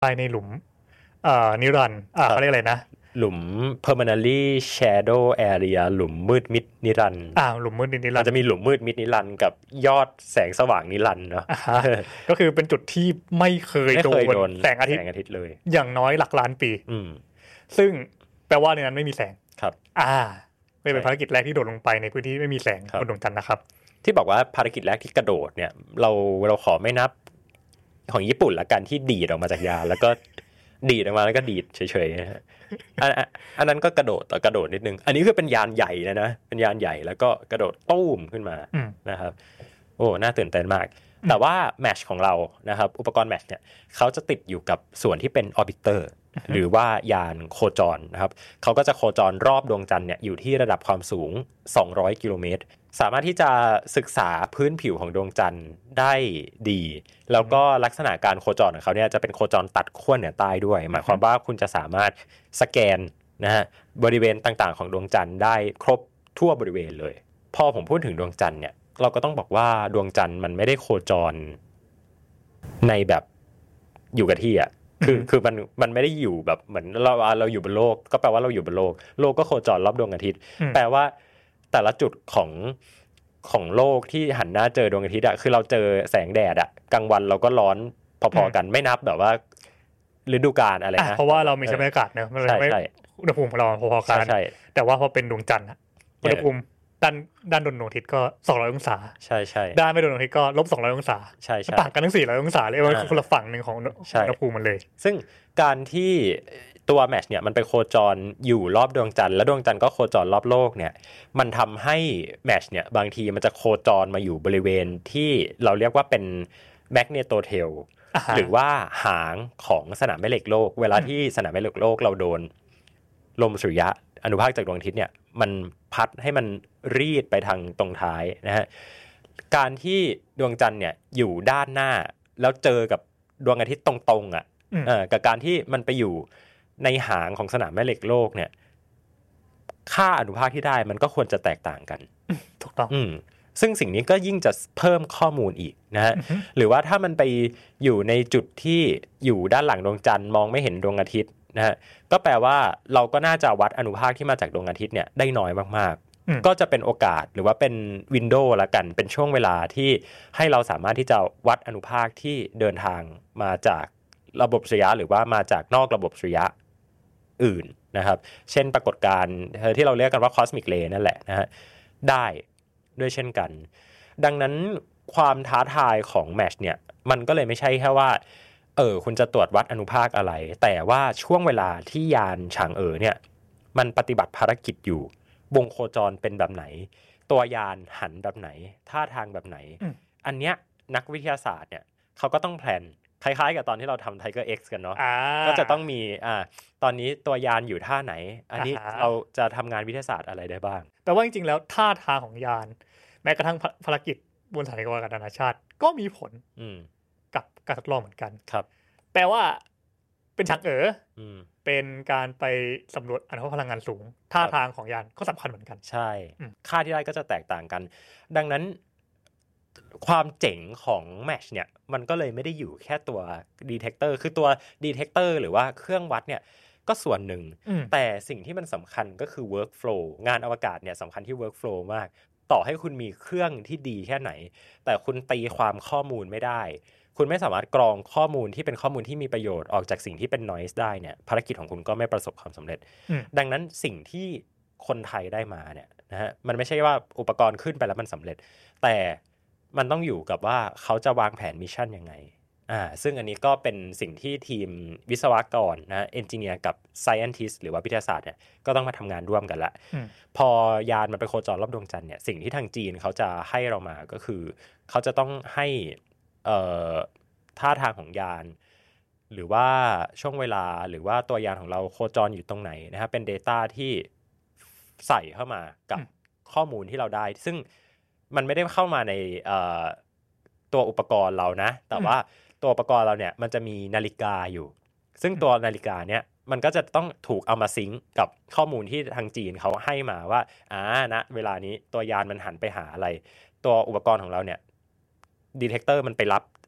ไปในหลุมนิรันดร์เขาเรียกอะไรนะหลุม permanently shadow area หลุมมืดมิดนิรันดร์หลุมมืดนิรันดร์มันจะมีหลุมมืดมิดนิรันดร์กับยอดแสงสว่างนิรันดร์เนาะก็คือเป็นจุดที่ไม่เคยโดนแสงอาทิตย์เลยอย่างน้อยหลักล้านปีซึ่งแปลว่าในนั้นไม่มีแสงครับเป็นภารกิจแรกที่โดดลงไปในพื้นที่ไม่มีแสงบนดวงจันทร์นะครับที่บอกว่าภารกิจแรกที่กระโดดเนี่ยเราขอไม่นับของญี่ปุ่นละกันที่ดีดออกมาจากยานแล้วก็ดีดออกมาแล้วก็ดีดเฉยๆอันนั้นก็กระโดดนิดนึงอันนี้คือเป็นยานใหญ่นะเป็นยานใหญ่แล้วก็กระโดดตู้มขึ้นมานะครับโอ้น่าตื่นเต้นมากแต่ว่าแมชของเรานะครับอุปกรณ์แมชเนี่ยเขาจะติดอยู่กับส่วนที่เป็นออร์บิเตอร์หรือว่ายานโคจรนะครับเขาก็จะโคจรรอบดวงจันทร์เนี่ยอยู่ที่ระดับความสูง200 กิโลเมตรสามารถที่จะศึกษาพื้นผิวของดวงจันทร์ได้ดีแล้วก็ลักษณะการโคจรของเขาเนี่ยจะเป็นโคจรตัดขั้วเหนือใต้ด้วยหมายความว่าคุณจะสามารถสแกนนะฮะบริเวณต่างๆของดวงจันทร์ได้ครบทั่วบริเวณเลยพอผมพูดถึงดวงจันทร์เนี่ยเราก็ต้องบอกว่าดวงจันทร์มันไม่ได้โคจรในแบบอยู่กับที่อ่ะคือมันไม่ได้อยู่แบบเหมือนเราอยู่บนโลกก็แปลว่าเราอยู่บนโลกก็โคจรรอบดวงอาทิตย์แปลว่าแต่ละจุดของโลกที่หันหน้าเจอดวงอาทิตย์อ่ะคือเราเจอแสงแดดอ่ะกลางวันเราก็ร้อนพอๆกันไม่นับแบบว่าฤดูกาลอะไรนะเพราะว่าเรามีชั้นบรรยากาศเนอะมันไม่อุณหภูมิของเราพอๆกันแต่ว่าพอเป็นดวงจันทร์อุณหภูมิด้านโดนดวงอาทิตย์ก็200องศาใช่ด้านไม่โดนดวงอาทิตย์ก็-200องศาใช่ต่างกันทั้ง400องศาเลยมันคนละฝั่งนึงของอุณหภูมิมันเลยซึ่งการที่ตัวแมชเนี่ยมันไปโคจรอยู่รอบดวงจันทร์แล้วดวงจันทร์ก็โคจรรอบโลกเนี่ยมันทำให้แมชเนี่ยบางทีมันจะโคจรมาอยู่บริเวณที่เราเรียกว่าเป็นแมกเนโตเทลหรือว่าหางของสนามแม่เหล็กโลกเวลาที่สนามแม่เหล็กโลกเราโดนลมสุริยะอนุภาคจากดวงอาทิตย์เนี่ยมันพัดให้มันรีดไปทางตรงท้ายนะฮะการที่ดวงจันทร์เนี่ยอยู่ด้านหน้าแล้วเจอกับดวงอาทิตย์ตรงๆอ่ะกับการที่มันไปอยู่ในหางของสนามแม่เหล็กโลกเนี่ยค่าอนุภาคที่ได้มันก็ควรจะแตกต่างกันถูกต้องซึ่งสิ่งนี้ก็ยิ่งจะเพิ่มข้อมูลอีกนะฮะหรือว่าถ้ามันไปอยู่ในจุดที่อยู่ด้านหลังดวงจันทร์มองไม่เห็นดวงอาทิตย์นะฮะก็แปลว่าเราก็น่าจะวัดอนุภาคที่มาจากดวงอาทิตย์เนี่ยได้น้อยมากๆก็จะเป็นโอกาสหรือว่าเป็นวินโดว์ละกันเป็นช่วงเวลาที่ให้เราสามารถที่จะวัดอนุภาคที่เดินทางมาจากระบบสุริยะหรือว่ามาจากนอกระบบสุริยะอื่นนะครับเช่นปรากฏการณ์ที่เราเรียกกันว่าคอสมิกเรย์นั่นแหละนะฮะได้ด้วยเช่นกันดังนั้นความท้าทายของแมชเนี่ยมันก็เลยไม่ใช่แค่ว่าคุณจะตรวจวัดอนุภาคอะไรแต่ว่าช่วงเวลาที่ยานฉางเนี่ยมันปฏิบัติภารกิจอยู่วงโคจรเป็นแบบไหนตัวยานหันแบบไหนท่าทางแบบไหนอันเนี้ยนักวิทยาศาสตร์เนี่ยเขาก็ต้องแพลนคล้ายๆกับตอนที่เราทำ Tiger X กันเนาะก็จะต้องมีตอนนี้ตัวยานอยู่ท่าไหนอันนี้เราจะทำงานวิทยาศาสตร์อะไรได้บ้างแปลว่าจริงๆแล้วท่าทางของยานแม้กระทั่งภารกิจบนสถานีอวกาศนานาชาติก็มีผลกับการทดลองเหมือนกันครับแปลว่าเป็นฉางเป็นการไปสำรวจอนุภาคพลังงานสูงท่าทางของยานก็สำคัญเหมือนกันใช่ค่าที่ได้ก็จะแตกต่างกันดังนั้นความเจ๋งของแมชเนี่ยมันก็เลยไม่ได้อยู่แค่ตัวดีเทคเตอร์คือตัวดีเทคเตอร์หรือว่าเครื่องวัดเนี่ยก็ส่วนหนึ่งแต่สิ่งที่มันสำคัญก็คือ workflow งานอวกาศเนี่ยสำคัญที่ workflow มากต่อให้คุณมีเครื่องที่ดีแค่ไหนแต่คุณตีความข้อมูลไม่ได้คุณไม่สามารถกรองข้อมูลที่เป็นข้อมูลที่มีประโยชน์ออกจากสิ่งที่เป็น noise ได้เนี่ยภารกิจของคุณก็ไม่ประสบความสำเร็จดังนั้นสิ่งที่คนไทยได้มาเนี่ยนะฮะมันไม่ใช่ว่าอุปกรณ์ขึ้นไปแล้วมันสำเร็จแต่มันต้องอยู่กับว่าเขาจะวางแผนมิชชั่นยังไงซึ่งอันนี้ก็เป็นสิ่งที่ทีมวิศวกรนะเอนจิเนียร์กับ scientist หรือว่าวิทยาศาสตร์เนี่ยก็ต้องมาทำงานร่วมกันละพอยานมันไปโคจรรอบดวงจันทร์เนี่ยสิ่งที่ทางจีนเขาจะให้เรามาก็คือเขาจะต้องให้ท่าทางของยานหรือว่าช่วงเวลาหรือว่าตัวยานของเราโคจรอยู่ตรงไหนนะครับเป็น data ที่ใส่เข้ามากับข้อมูลที่เราได้ซึ่งมันไม่ได้เข้ามาในตัวอุปกรณ์เรานะแต่ว่าตัวอุปกรณ์เราเนี่ยมันจะมีนาฬิกาอยู่ซึ่งตัวนาฬิกาเนี่ยมันก็จะต้องถูกเอามาซิงก์กับข้อมูลที่ทางจีนเขาให้มาว่านะเวลานี้ตัวยานมันหันไปหาอะไรตัวอุปกรณ์ของเราเนี่ยดีเทคเตอร์มันไปรับ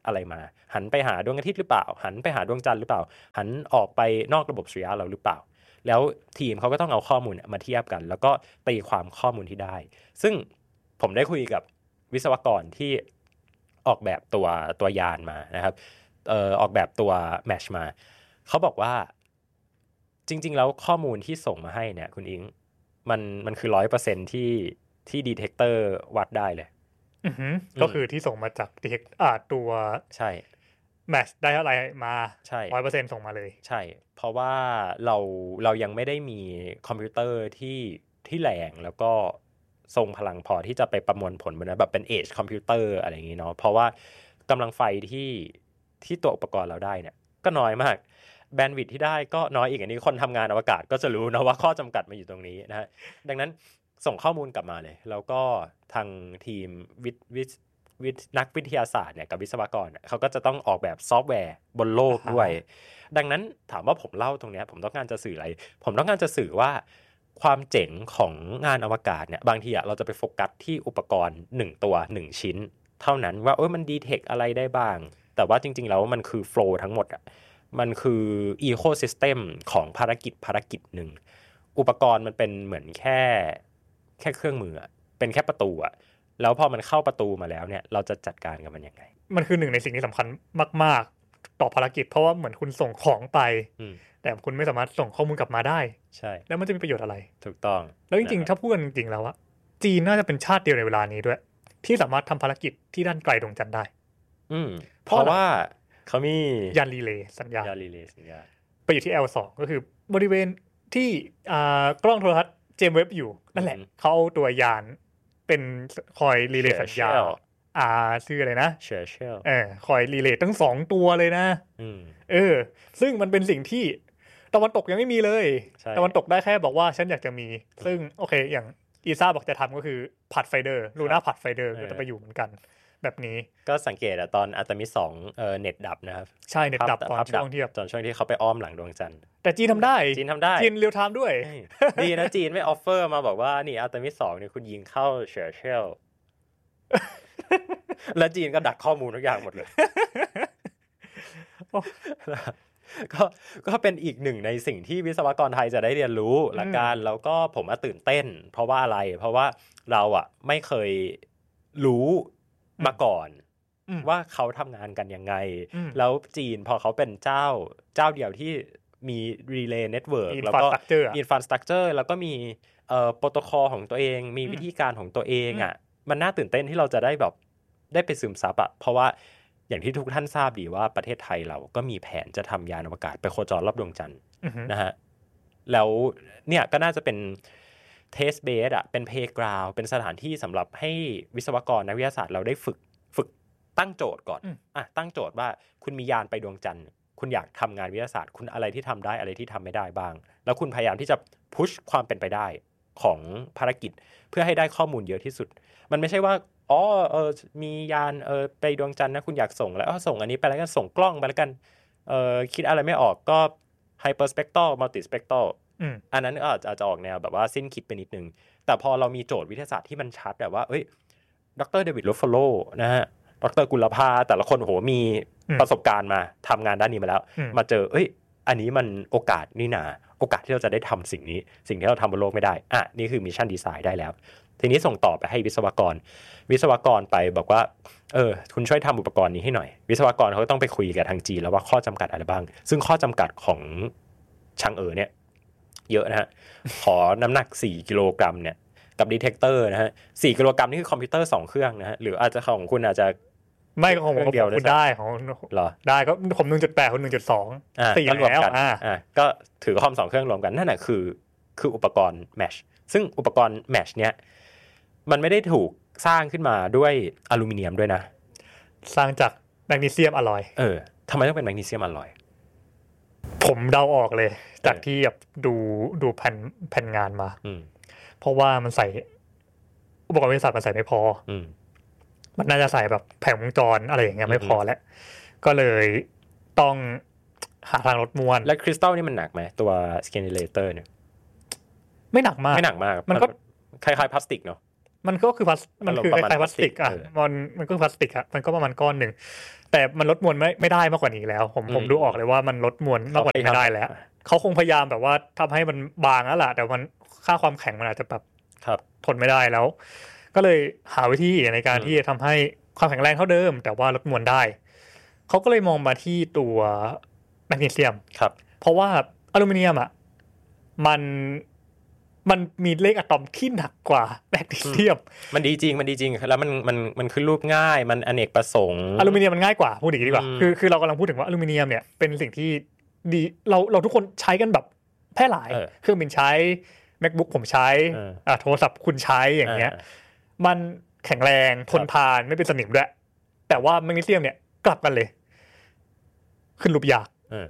อะไรมาหันไปหาดวงอาทิตย์หรือเปล่าหันไปหาดวงจันทร์หรือเปล่าหันออกไปนอกระบบสุริยะเราหรือเปล่าแล้วทีมเขาก็ต้องเอาข้อมูลมาเทียบกันแล้วก็ตีความข้อมูลที่ได้ซึ่งผมได้คุยกับวิศวกรที่ออกแบบตัวยานมานะครับออกแบบตัวแมชมาเขาบอกว่าจริงๆแล้วข้อมูลที่ส่งมาให้เนี่ยคุณอิงมันคือ 100% ที่ดีเทคเตอร์วัดได้เลยก็คือที่ส่งมาจากดีเทคตัวใช่แมชได้เท่าไหร่มาใช่ 100% ส่งมาเลยใช่เพราะว่าเรายังไม่ได้มีคอมพิวเตอร์ที่แรงแล้วก็ทรงพลังพอที่จะไปประมวลผลบนนั้นแบบเป็น Edge คอมพิวเตอร์อะไรอย่างงี้เนาะเพราะว่ากำลังไฟที่ตัวอุปกรณ์เราได้เนี่ยก็น้อยมากแบนด์วิดท์ที่ได้ก็น้อยอีกอันนี้คนทำงานอวกาศก็จะรู้นะว่าข้อจำกัดมันอยู่ตรงนี้นะฮะดังนั้นส่งข้อมูลกลับมาเลยแล้วก็ทางทีมนักวิทยาศาสตร์เนี่ยกับวิศวกรเขาก็จะต้องออกแบบซอฟต์แวร์บนโลกด้วยดังนั้นถามว่าผมเล่าตรงนี้ผมต้องการจะสื่ออะไรผมต้องการจะสื่อว่าความเจ๋งของงานอวกาศเนี่ยบางทีเราจะไปโฟกัสที่อุปกรณ์1ตัว1ชิ้นเท่านั้นว่ามันดีเทคอะไรได้บ้างแต่ว่าจริงๆแล้วมันคือโฟลว์ทั้งหมดมันคืออีโคซิสเต็มของภารกิจหนึ่งอุปกรณ์มันเป็นเหมือนแค่เครื่องมือเป็นแค่ประตูแล้วพอมันเข้าประตูมาแล้วเนี่ยเราจะจัดการกับมันยังไงมันคือหนึ่งในสิ่งที่สำคัญมากๆต่อภารกิจเพราะว่าเหมือนคุณส่งของไปแต่คุณไม่สามารถส่งข้อมูลกลับมาได้ใช่แล้วมันจะมีประโยชน์อะไรถูกต้องแล้วจริงๆถ้าพูดกันจริงๆแล้วจีนน่าจะเป็นชาติเดียวในเวลานี้ด้วยที่สามารถทำภารกิจที่ด้านไกลดวงจันทร์ได้เพราะว่าเขามียานรีเลย์สัญญาณไปอยู่ที่ L2 ก็คือบริเวณที่กล้องโทรทัศน์เจมส์เว็บอยู่นั่นแหละเขาเอาตัวยานเป็นคอยรีเลย์สัญญาณชื่ออะไรนะคอยรีเลย์ทั้ง2ตัวเลยนะซึ่งมันเป็นสิ่งที่ตะวันตกยังไม่มีเลยตะวันตกได้แค่บอกว่าฉันอยากจะมีซึ่งโอเคอย่างอีซ่าบอกจะทำก็คือพัดไฟเดอร์ลูน่าพัดไฟเดอร์ก็จะไปอยู่เหมือนกันแบบนี้ก็สังเกตตอนอาร์เตมิส2เน็ตดับนะครับใช่เน็ตดับตอนช่วงที่เขาไปอ้อมหลังดวงจันทร์แต่จีนทำได้จีนเรียลไทม์ด้วยดีนะจีนไม่ออฟเฟอร์มาบอกว่านี่อาร์เตมิส2เนี่ยคุณยิงเข้าเชอร์เชลแล้วจีนก็ดักข้อมูลทุกอย่างหมดเลยก็เป็นอีกหนึ่งในสิ่งที่วิศวกรไทยจะได้เรียนรู้ละกันแล้วก็ผมตื่นเต้นเพราะว่าอะไรเพราะว่าเราไม่เคยรู้มาก่อนว่าเขาทำงานกันยังไงแล้วจีนพอเขาเป็นเจ้าเดียวที่มีรีเลย์เน็ตเวิร์กแล้วก็อินฟราสตรัคเจอร์แล้วก็มีโปรโตคอลของตัวเองมีวิธีการของตัวเองมันน่าตื่นเต้นที่เราจะได้ไปซึมซับเพราะว่าอย่างที่ทุกท่านทราบดีว่าประเทศไทยเราก็มีแผนจะทำยานอวกาศไปโคจรรอบดวงจันทร์นะฮะแล้วเนี่ยก็น่าจะเป็นเทสเบสเป็นเพลย์กราวด์เป็นสถานที่สำหรับให้วิศวกรนักวิทยาศาสตร์เราได้ฝึกตั้งโจทย์ก่อนตั้งโจทย์ว่าคุณมียานไปดวงจันทร์คุณอยากทำงานวิทยาศาสตร์คุณอะไรที่ทำได้อะไรที่ทำไม่ได้บ้างแล้วคุณพยายามที่จะพุชความเป็นไปได้ของภารกิจเพื่อให้ได้ข้อมูลเยอะที่สุดมันไม่ใช่ว่ามียานไปดวงจันทร์นะคุณอยากส่งแล้วส่งอันนี้ไปแล้วกันส่งกล้องไปแล้วกันคิดอะไรไม่ออกก็ไฮเปอร์สเปกตรัลมัลติสเปกตรัลอันนั้นก็อาจจะออกแนวแบบว่าสิ้นคิดไปนิดนึงแต่พอเรามีโจทย์วิทยาศาสตร์ที่มันชัดแบบว่าดร.เดวิด โรฟฟาโลนะฮะดร.กุลภาแต่ละคนโหมีประสบการณ์มาทำงานด้านนี้มาแล้วมาเจออันนี้มันโอกาสนี่นาโอกาสที่เราจะได้ทำสิ่งที่เราทำบนโลกไม่ได้นี่คือมิชชั่นดีไซน์ได้แล้วทีนี้ส่งต่อไปให้วิศวกรไปบอกว่าคุณช่วยทำอุปกรณ์นี้ให้หน่อยวิศวกรเขาต้องไปคุยกับทางจีนแล้วว่าข้อจำกัดอะไรบ้างซึ่งข้อจำกัดของชางเนี่ยเยอะนะฮะขอน้ำหนัก4กิโลกรัมเนี่ยกับดีเทคเตอร์นะฮะ4กิโลกรัมนี่คือคอมพิวเตอร์2เครื่องนะฮะหรืออาจจะของคุณอาจจะไม่ของผมเดียวคุณได้ของเหรอได้ก็ผม 1.8 คุณ 1.2 4แล้วก็ถือคอม2เครื่องรวมกันนั่นน่ะคืออุปกรณ์แมชซึ่งอุปกรณ์แมชเนี่ยมันไม่ได้ถูกสร้างขึ้นมาด้วยอลูมิเนียมด้วยนะสร้างจากแมกนีเซียมอลลอยทำไมต้องเป็นแมกนีเซียมอลลอยผมเดาออกเลยจากที่แบบดูแผ่นงานมาเพราะว่ามันใส่อุปกรณ์วิทยาศาสตร์มันใส่ไม่พอมันน่าจะใส่แบบแผงวงจรอะไรอย่างเงี้ยไม่พอแล้วก็เลยต้องหาทางลดมวลแล้วคริสตัลนี่มันหนักไหมตัวสแกนดิเลเตอร์เนี่ยไม่หนักมากมันก็คล้ายๆพลาสติกเนาะมันก็คือมันคือคล้ายๆพลาสติกอ่ะมันก็พลาสติกอ่ะมันก็ประมาณก้อนหนึ่งแต่มันลดมวลไม่ได้มากกว่านี้แล้วผมดูออกเลยว่ามันลดมวลมากกว่านี้ไม่ได้แล้วเขาคงพยายามแบบว่าทำให้มันบางแล้วล่ะแต่มันค่าความแข็งมันอาจจะแบบทนไม่ได้แล้วก็เลยหาวิธีในการที่จะทำให้ความแข็งแรงเท่าเดิมแต่ว่าลดมวลได้เขาก็เลยมองมาที่ตัวแมกนีเซียมเพราะว่าอลูมิเนียมอ่ะมันมีเลขอะตอมที่หนักกว่าแมกนีเซียมมันดีจริงแล้วมันขึ้นรูปง่ายมันอเนกประสงค์อลูมิเนียมมันง่ายกว่าพูดอย่างนี้ดีกว่าคือเรากำลังพูดถึงว่าอลูมิเนียมเนี่ยเป็นสิ่งที่ดีเราทุกคนใช้กันแบบแพร่หลายเครื่องบินใช้ MacBook ผมใช้โทรศัพท์คุณใช้อย่างเงี้ยมันแข็งแรงทนทานไม่เป็นสนิมด้วยแต่ว่าแมกนีเซียมเนี่ยกลับกันเลยขึ้นรูปยาก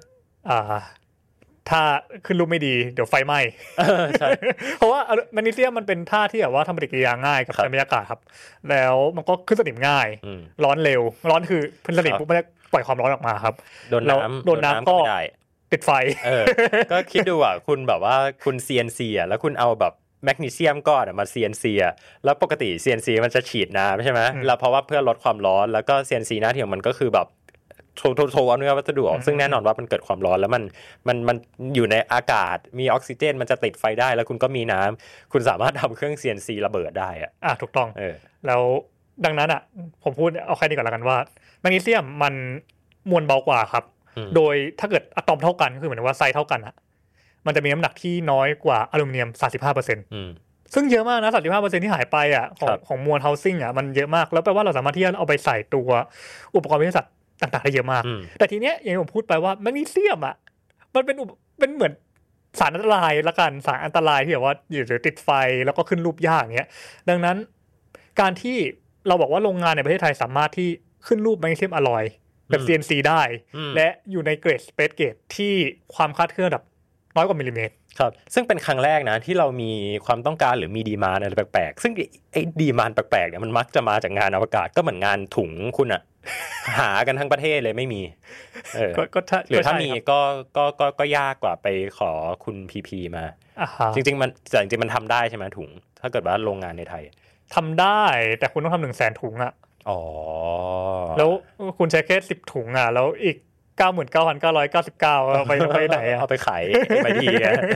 ถ้าขึ้นรูปไม่ดีเดี๋ยวไฟไหม้ใช่เพราะว่าแมกนีเซียมมันเป็นธาตุที่แบบว่าทำปฏิกิริยาง่ายกับบรรยากาศครับแล้วมันก็ขึ้นสนิมง่ายร้อนเร็วร้อนคือพื้นสนิมปุ๊บมันจะปล่อยความร้อนออกมาครับโดนน้ำก็ติดไฟก็คิดดูอ่ะคุณแบบว่าคุณ CNC อ่ะแล้วคุณเอาแบบแมกนีเซียมก้อนมา CNC อ่ะแล้วปกติ CNC มันจะฉีดน้ำใช่ไหมแล้วเพราะว่าเพื่อลดความร้อนแล้วก็ CNC หน้าที่ของมันก็คือแบบโทเอาเนื้อวัสดุออกซึ่งแน่นอนว่ามันเกิดความร้อนแล้วมันอยู่ในอากาศมีออกซิเจนมันจะติดไฟได้แล้วคุณก็มีน้ำคุณสามารถทำเครื่อง CNC ระเบิดได้ถูกต้องแล้วดังนั้นผมพูดเอาแค่นี้ก่อนละกันว่าแมกนีเซียมมันมวลเบากว่าครับโดยถ้าเกิดอะตอมเท่ากันก็คือเหมือนว่าไซส์เท่ากันมันจะมีน้ำหนักที่น้อยกว่าอลูมิเนียม 35%ซึ่งเยอะมากนะ 35% ที่หายไปของมวลเฮาซิ่งมันเยอะมากแล้วแปลว่าเราสามารถที่จะเอาไปใส่ตัวอุปกรณ์วิทยาศาสตร์ต่างๆได้เยอะมากแต่ทีเนี้ยอย่างที่ผมพูดไปว่าแมกนีเซียมมันเป็นเหมือนสารอันตรายละกันสารอันตรายที่แบบว่าอยู่ติดไฟแล้วก็ขึ้นรูปยากอย่างเงี้ยดังนั้นการที่เราบอกว่าโรงงานในประเทศไทยสามารถที่ขึ้นรูปแมกนีเซียมอลลอยแบบ CNC ได้และอยู่ในเกรด Space Grade ที่ความคลาดเคลื่อนแบบน้อยกว่ามิลลิเมตรครับซึ่งเป็นครั้งแรกนะที่เรามีความต้องการหรือมีดีมานด์อะไรแปลกๆซึ่งไอ้ดีมานด์แปลกๆเนี่ยมันมักจะมาจากงานอวกาศก็เหมือนงานถุงคุณหากันทั้งประเทศเลยไม่มีหรือถ้ามีก็ยากกว่าไปขอคุณพีมาจริงๆมันทำได้ใช่ไหมถุงถ้าเกิดว่าโรงงานในไทยทำได้แต่คุณต้องทำ100,000 ถุงแล้วคุณใช้แค่10 ถุงแล้วอีก99,999เอาไปไหนเอาไปขายไปดี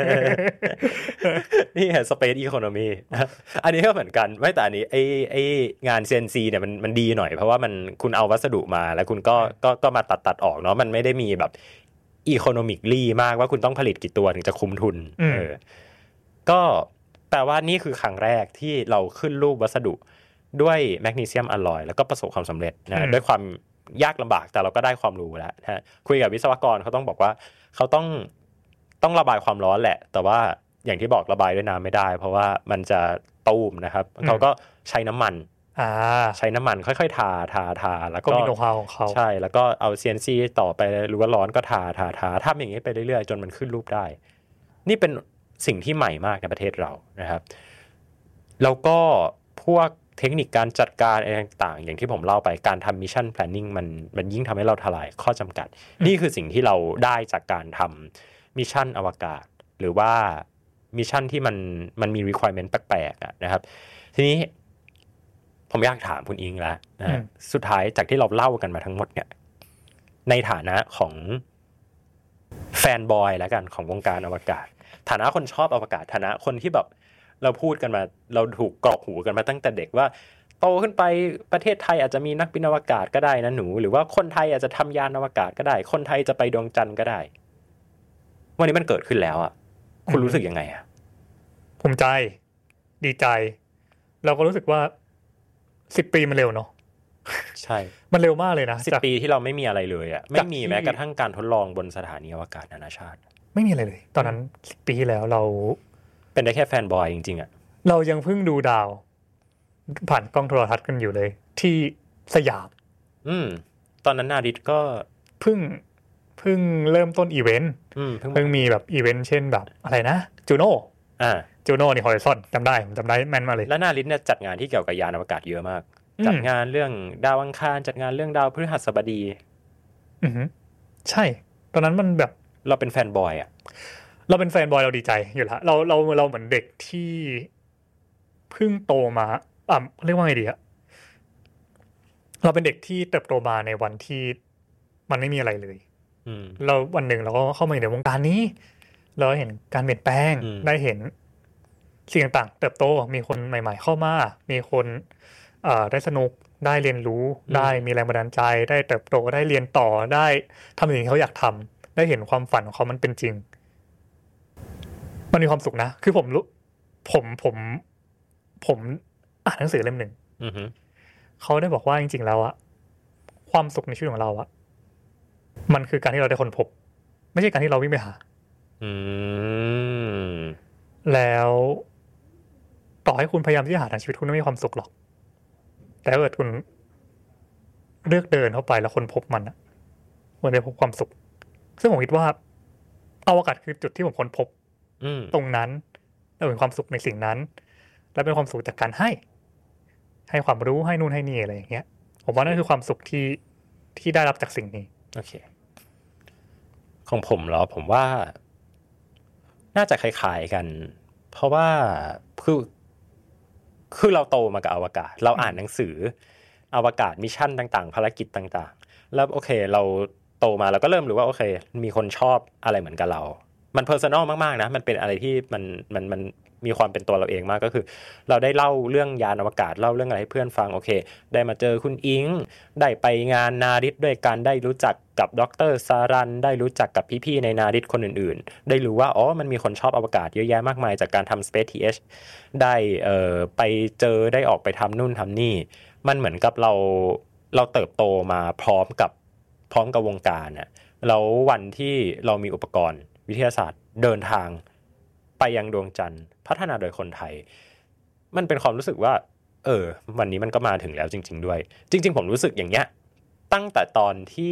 นี่ไง Space Economy อันนี้ก็เหมือนกันไม่แต่อันนี้ไอ้งาน CNC เนี่ยมันดีหน่อยเพราะว่าคุณเอาวัสดุมาแล้วคุณก็มาตัดออกเนาะมันไม่ได้มีแบบ economically มากว่าคุณต้องผลิตกี่ตัวถึงจะคุ้มทุนก็แปลว่านี่คือครั้งแรกที่เราขึ้นรูปวัสดุด้วยแมกนีเซียมอลลอยแล้วก็ประสบความสำเร็จนะด้วยความยากลำบากแต่เราก็ได้ความรู้แล้วนะคุยกับวิศวกรเขาต้องบอกว่าเขาต้องระบายความร้อนแหละแต่ว่าอย่างที่บอกระบายด้วยน้ำไม่ได้เพราะว่ามันจะตูมนะครับเขาก็ใช้น้ำมันค่อยๆทาแล้วก็มีโน้ตฮาวของเขาใช่แล้วก็เอา CNC ต่อไปหรือว่าร้อนก็ทาทำอย่างนี้ไปเรื่อยๆจนมันขึ้นรูปได้นี่เป็นสิ่งที่ใหม่มากในประเทศเรานะครับแล้วก็พวกเทคนิคการจัดการอะไรต่างๆอย่างที่ผมเล่าไปการทำมิชชั่นแพลนนิ่งมันยิ่งทำให้เราทลายข้อจำกัดนี่คือสิ่งที่เราได้จากการทำมิชชั่นอวกาศหรือว่ามิชชั่นที่มันมี requirement แปลกๆนะครับทีนี้ผมอยากถามคุณอิงแล้วนะสุดท้ายจากที่เราเล่ากันมาทั้งหมดเนี่ยในฐานะของแฟนบอยแล้วกันของวงการอวกาศฐานะคนชอบอวกาศฐานะคนที่แบบเราพูดกันมาเราถูกกรอกหูกันมาตั้งแต่เด็กว่าโตขึ้นไปประเทศไทยอาจจะมีนักบินอวกาศก็ได้นะหนูหรือว่าคนไทยอาจจะทำยานอวกาศก็ได้คนไทยจะไปดวงจันทร์ก็ได้วันนี้มันเกิดขึ้นแล้วคุณรู้สึกยังไงภูมิใจดีใจเราก็รู้สึกว่า10 ปีมันเร็วเนาะใช่มันเร็วมากเลยนะ 10 ปีที่เราไม่มีอะไรเลยไม่มีแม้กระทั่งการทดลองบนสถานีอวกาศนานาชาติไม่มีอะไรเลยตอนนั้น10 ปีที่แล้วเราเป็นได้แค่แฟนบอยจริงๆเรายังเพิ่งดูดาวผ่านกล้องโทรทัศน์กันอยู่เลยที่สยามตอนนั้นนาดิษก็เพิ่งเริ่มต้นอีเวนต์เพิ่งมีแบบอีเวนต์เช่นแบบอะไรนะจูโน่นี่ฮอริซอนจำได้แม่นมากเลยแล้วนาดิษเนี่ยจัดงานที่เกี่ยวกับยานอวกาศเยอะมากจัดงานเรื่องดาวอังคารจัดงานเรื่องดาวพฤหัสบดีใช่ตอนนั้นมันแบบเราเป็นแฟนบอยเราเป็นแฟนบอยเราดีใจอยู่แล้วเราเหมือนเด็กที่เพิ่งโตมาเรียกว่าไงดีอะเราเป็นเด็กที่เติบโตมาในวันที่มันไม่มีอะไรเลยเราวันหนึ่งเราก็เข้ามาอยู่ในวงการนี้เราเห็นการเปลี่ยนแปลงได้เห็นสิ่งต่างๆเติบโตมีคนใหม่ๆเข้ามามีคนได้สนุกได้เรียนรู้ได้มีแรงบันดาลใจได้เติบโตได้เรียนต่อได้ทำสิ่งที่เขาอยากทำได้เห็นความฝันของเขามันเป็นจริงมันมีความสุขนะคือผมรู้ผมอ่านหนังสือเล่มหนึ่งเขาได้บอกว่าจริงๆแล้วอะความสุขในชีวิตของเราอะมันคือการที่เราได้ค้นพบไม่ใช่การที่เราวิ่งไปหาแล้วต่อให้คุณพยายามที่จะหาทางชีวิตคุณไม่มีความสุขหรอกแต่ถ้าเกิดคุณเลือกเดินเข้าไปแล้วค้นพบมันอะคุณจะพบความสุขซึ่งผมคิดว่าอวกาศคือจุดที่ผมค้นพบตรงนั้นแล้วเป็นความสุขในสิ่งนั้นและเป็นความสุขจากการให้ความรู้ให้นู่นให้นี่อะไรอย่างเงี้ยผมว่านั่นคือความสุขที่ได้รับจากสิ่งนี้โอเคของผมเหรอผมว่าน่าจะคล้ายๆกันเพราะว่าคือเราโตมากับอวกาศเราอ่านหนังสืออวกาศมิชชั่นต่างๆภารกิจต่างๆแล้วโอเคเราโตมาเราก็เริ่มรู้ว่าโอเคมีคนชอบอะไรเหมือนกับเรามันเพอร์ซันอลมากๆนะมันเป็นอะไรที่มันมีความเป็นตัวเราเองมากก็คือเราได้เล่าเรื่องยานอวกาศเล่าเรื่องอะไรให้เพื่อนฟังโอเคได้มาเจอคุณอิงได้ไปงานนาริตด้วยกันได้รู้จักกับดร.สารันได้รู้จักกับพี่ๆในนาริตคนอื่นๆได้รู้ว่าอ๋อมันมีคนชอบอวกาศเยอะแยะมากมายจากการทำ Space TH ได้ไปเจอได้ออกไปทำนู่นทำนี่มันเหมือนกับเราเติบโตมาพร้อมกับวงการน่ะแล้ววันที่เรามีอุปกรณ์วิทยาศาสตร์เดินทางไปยังดวงจันทร์พัฒนาโดยคนไทยมันเป็นความรู้สึกว่าวันนี้มันก็มาถึงแล้วจริงๆด้วยจริงๆผมรู้สึกอย่างเงี้ยตั้งแต่ตอนที่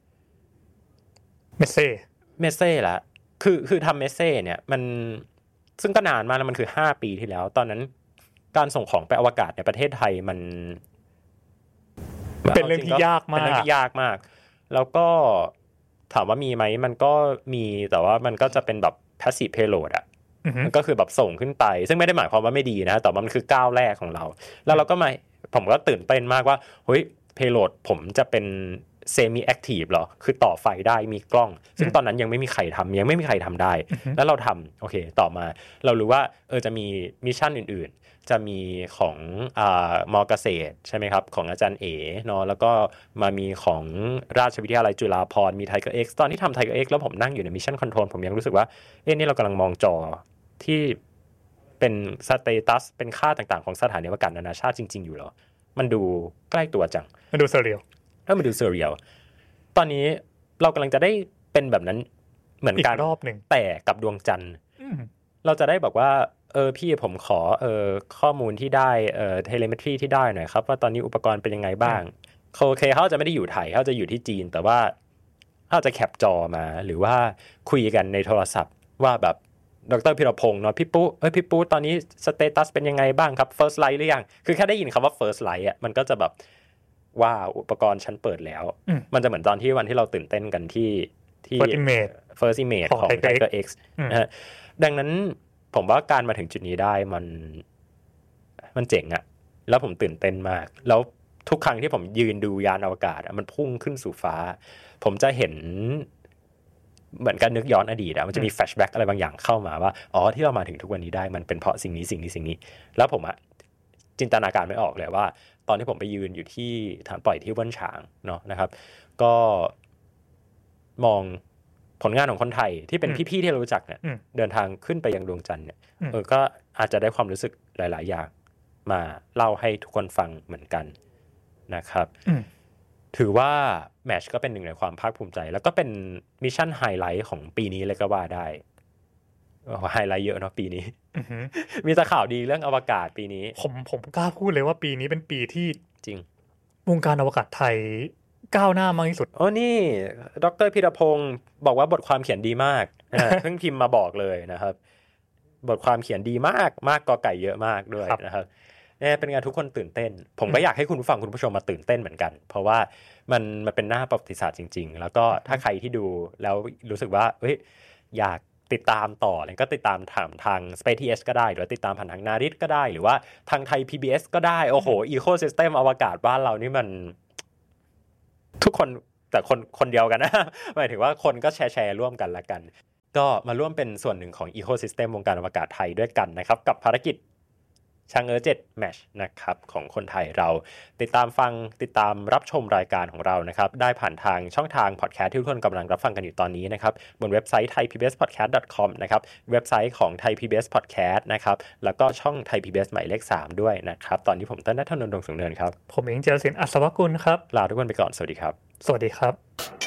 เมเซ่ละคือทำเมเซ่เนี่ยมันซึ่งก็นานมากแล้วมันคือ5 ปีที่แล้วตอนนั้นการส่งของไปอวกาศในประเทศไทยมันเป็นเรื่องที่ยากมากแล้วก็ถามว่ามีไหมมันก็มีแต่ว่ามันก็จะเป็นแบบ passive payload อ่ะมันก็คือแบบส่งขึ้นไปซึ่งไม่ได้หมายความว่าไม่ดีนะแต่มันคือก้าวแรกของเราแล้วเราก็ผมก็ตื่นเต้นมากว่าเฮ้ย payload ผมจะเป็น semi active หรอคือต่อไฟได้มีกล้องซึ่งตอนนั้นยังไม่มีใครทำได้แล้วเราทำโอเคต่อมาเรารู้ว่าจะมีมิชชั่นอื่นๆจะมีของมอเกษตรใช่ไหมครับของอาจารย์เอ๋เนาะแล้วก็มามีของราชวิทยาลัยจุฬาภรณ์มี Tiger X ตอนที่ทำ Tiger X แล้วผมนั่งอยู่ในมิชชั่นคอนโทรลผมยังรู้สึกว่านี่เรากำลังมองจอที่เป็นสเตตัสเป็นค่าต่างๆของสถานีอวกาศนานาชาติจริงๆอยู่เหรอมันดูใกล้ตัวจังมันดูเซอร์เรียลมันดูเซอร์เรียลตอนนี้เรากำลังจะได้เป็นแบบนั้นเหมือนกันรอบหนึ่งแต่กับดวงจันทร์เราจะได้บอกว่าพี่ผมขอข้อมูลที่ได้เทเลเมตรีที่ได้หน่อยครับว่าตอนนี้อุปกรณ์เป็นยังไงบ้างโอเคเขาจะไม่ได้อยู่ไทยเขาจะอยู่ที่จีนแต่ว่าเขาจะแคปจอมาหรือว่าคุยกันในโทรศัพท์ว่าแบบดร.พิรพงศ์เนาะพี่ปุ๊ตอนนี้สเตตัสเป็นยังไงบ้างครับ first light หรือยังคือแค่ได้ยินคำว่า first light อ่ะมันก็จะแบบว่าอุปกรณ์ฉันเปิดแล้วมันจะเหมือนตอนที่วันที่เราตื่นเต้นกันที่ first image ของ Tiger X นะฮะดังนั้นผมว่าการมาถึงจุดนี้ได้มันเจ๋งอะแล้วผมตื่นเต้นมากแล้วทุกครั้งที่ผมยืนดูยานอวกาศมันพุ่งขึ้นสู่ฟ้าผมจะเห็นเหมือนกันนึกย้อนอดีตมันจะมีแฟลชแบ็กอะไรบางอย่างเข้ามาว่าที่เรามาถึงทุกวันนี้ได้มันเป็นเพราะสิ่งนี้แล้วผมจินตนาการไม่ออกเลยว่าตอนที่ผมไปยืนอยู่ที่ฐานปล่อยที่เวิ้นฉางเนาะนะครับก็มองผลงานของคนไทยที่เป็นพี่ๆที่เรารู้จักเนี่ยเดินทางขึ้นไปยังดวงจันทร์เนี่ยก็อาจจะได้ความรู้สึกหลายๆอย่างมาเล่าให้ทุกคนฟังเหมือนกันนะครับถือว่าแมชก็เป็นหนึ่งในความภาคภูมิใจแล้วก็เป็นมิชชั่นไฮไลท์ของปีนี้เลยก็ว่าได้ไฮไลท์เยอะเนาะปีนี้มีแต่ข่าวดีเรื่องอวกาศปีนี้ผมกล้าพูดเลยว่าปีนี้เป็นปีที่จริงวงการอวกาศไทยก้าวหน้ามากที่สุดนี่ดร.พิรพงศ์บอกว่าบทความเขียนดีมากเพิ่งพิมพ์มาบอกเลยนะครับบทความเขียนดีมากกอไก่เยอะมากด้วยนะครับเป็นงานทุกคนตื่นเต้นผมก็อยากให้คุณผู้ฟังคุณผู้ชมมาตื่นเต้นเหมือนกันเพราะว่ามันเป็นหน้าประวัติศาสตร์จริงๆแล้วก็ถ้าใครที่ดูแล้วรู้สึกว่าอยากติดตามต่อแล้วก็ติดตามถามทาง Space TH ก็ได้หรือว่าติดตามผ่านทางนาริตก็ได้หรือว่าทางไทย PBS ก็ได้โอ้โหอีโคซิสเต็มอวกาศบ้านเรานี่มันทุกคนแต่คนเดียวกันนะ หมายถึงว่าคนก็แชร์ร่วมกันละกันก็มาร่วมเป็นส่วนหนึ่งของอีโคซิสเต็มวงการอวกาศไทยด้วยกันนะครับกับภารกิจชางเอ๋อ7 Match นะครับของคนไทยเราติดตามรับชมรายการของเรานะครับได้ผ่านทางช่องทางพอดแคสต์ที่ทุกคนกำลังรับฟังกันอยู่ตอนนี้นะครับบนเว็บไซต์ thaipbspodcast.com นะครับเว็บไซต์ของ Thai PBS Podcast นะครับแล้วก็ช่อง Thai PBS หมายเลข 3 ด้วยนะครับตอนนี้ผมต้นณัฐนนท์ ดวงสูงเนินครับผมเองเจริญศิลป์อัศวกุลครับลาทุกคนไปก่อนสวัสดีครับสวัสดีครับ